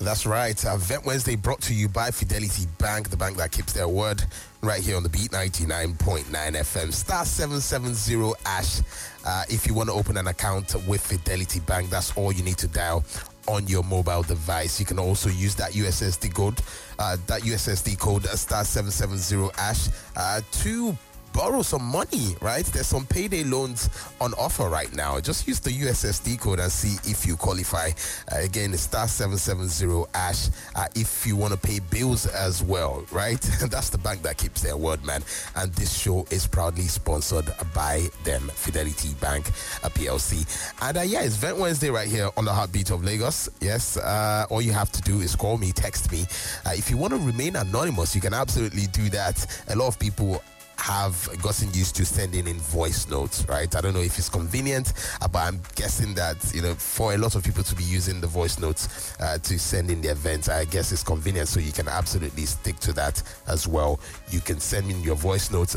That's right. Event Wednesday brought to you by Fidelity Bank, the bank that keeps their word, right here on the Beat 99.9 FM. Star 770 ash. If you want to open an account with Fidelity Bank, that's all you need to dial on your mobile device. You can also use that USSD code, star 770 ash, to borrow some money, right? There's some payday loans on offer right now. Just use the USSD code and see if you qualify. Again, it's star 770 ash if you want to pay bills as well, right? That's the bank that keeps their word, man. And this show is proudly sponsored by them, Fidelity Bank PLC. And it's Event Wednesday right here on the Heartbeat of Lagos. Yes, all you have to do is call me, text me. If you want to remain anonymous, you can absolutely do that. A lot of people have gotten used to sending in voice notes, right? I don't know if it's convenient, but I'm guessing that, for a lot of people to be using the voice notes to send in the events, I guess it's convenient, so you can absolutely stick to that as well. You can send in your voice notes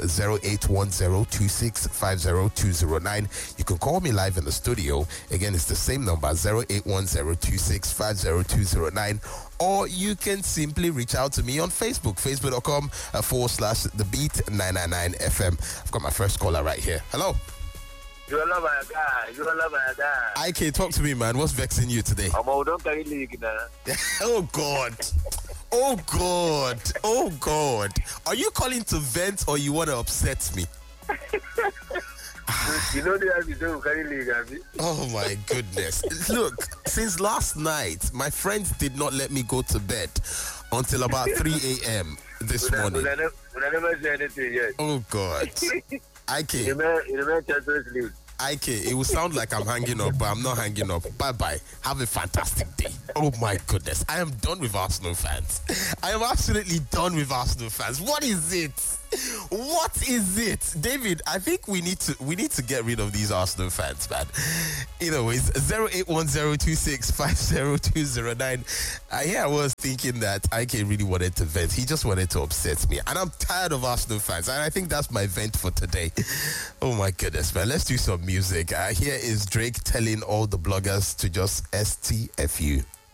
0810-2650-209. You can call me live in the studio. Again, it's the same number, 0810-2650-209. Or you can simply reach out to me on Facebook, facebook.com/thebeat999FM. I've got my first caller right here. Hello. You love my guy. IK, talk to me, man. What's vexing you today? Don't carry league now. Oh, God. Oh, God. Oh, God. Are you calling to vent or you want to upset me? You know they have to do carry league, have you? Oh my goodness. Look, since last night, my friends did not let me go to bed until about 3 a.m. this morning. I never said anything yet. Oh God. IK, it will sound like I'm hanging up, but I'm not hanging up. Bye-bye. Have a fantastic day. Oh my goodness. I am done with Arsenal fans. I am absolutely done with Arsenal fans. What is it? What is it? David, I think we need to get rid of these Arsenal fans, man. Anyways, 0810-2650-209. I was thinking that IK really wanted to vent. He just wanted to upset me. And I'm tired of Arsenal fans. And I think that's my vent for today. Oh my goodness, man. Let's do some music. Here is Drake telling all the bloggers to just STFU.